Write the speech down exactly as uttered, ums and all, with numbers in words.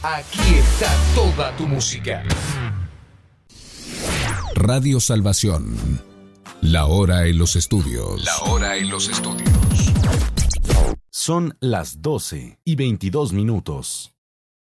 Aquí está toda tu música. Radio Salvación. La hora en los estudios. La hora en los estudios. Son las doce y veintidós minutos.